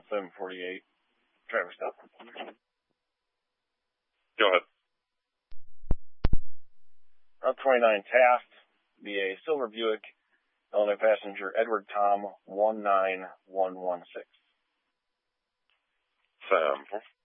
Route 748. Traffic stop. Go ahead. Route 29 Taft, VA Silver Buick, Illinois passenger Edward Tom 19116. Sample.